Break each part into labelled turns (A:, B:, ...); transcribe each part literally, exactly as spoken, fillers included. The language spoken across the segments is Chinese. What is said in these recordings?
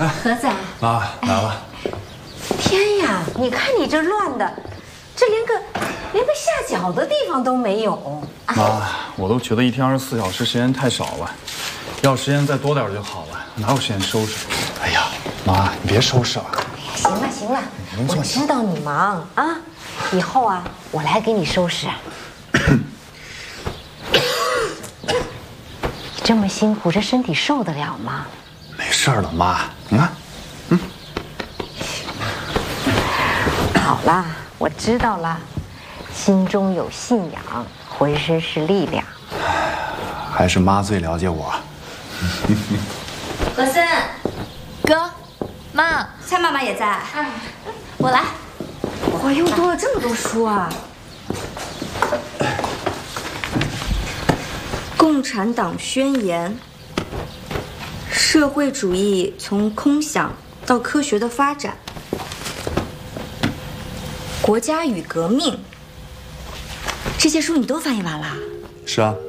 A: 盒子，
B: 妈来了。
A: 天呀，你看你这乱的，这连个连个下脚的地方都没有。
B: 妈，我都觉得一天二十四小时时间太少了，要时间再多点就好了，哪有时间收拾？哎呀，妈，你别收拾了。
A: 哎呀，行了行了，我知道你忙啊，以后啊，我来给你收拾。你这么辛苦，这身体受得了吗？
B: 没事了，妈，你看，嗯。
A: 好啦，我知道了，心中有信仰，浑身是力量。
B: 还是妈最了解我。
C: 和森，哥，妈，蔡妈妈也在。哎，我来。
A: 我又多了这么多书啊！
C: 共产党宣言，社会主义从空想到科学的发展，国家与革命，这些书你都翻译完了？
B: 是啊。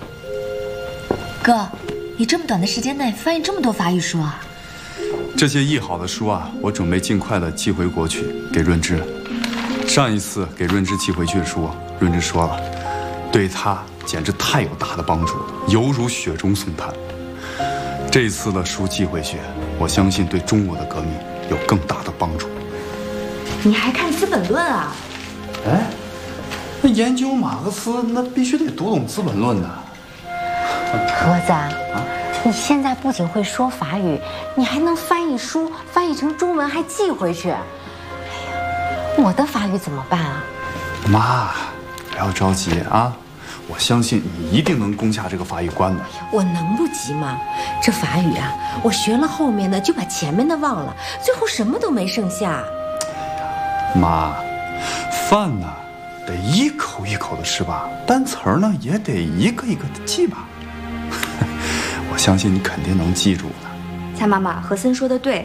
D: 哥，你这么短的时间内翻译这么多法语书啊？
B: 这些译好的书啊，我准备尽快的寄回国去给润之。上一次给润之寄回去的书，润之说了，对他简直太有大的帮助了，犹如雪中送炭。这一次的书寄回去，我相信对中国的革命有更大的帮助。
C: 你还看《资本论》啊？
B: 哎，那研究马克思，那必须得读懂《资本论》呢。
A: 盒子，啊，你现在不仅会说法语，你还能翻译书，翻译成中文还寄回去。哎呀，我的法语怎么办啊？
B: 妈，不要着急啊，我相信你一定能攻下这个法语关的。
A: 我能不急吗？这法语啊，我学了后面的就把前面的忘了，最后什么都没剩下。
B: 妈，饭呢得一口一口的吃吧，单词儿呢也得一个一个的记吧。我相信你肯定能记住的。
C: 蔡妈妈，和森说的对，